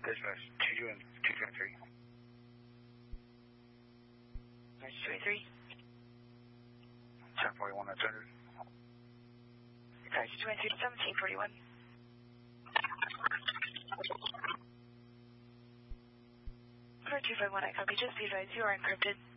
Dispatch 2 and 223. Dispatch 223. 1041 at 100. Dispatch 223 1741. For 251, I copy. Just be advised you are encrypted.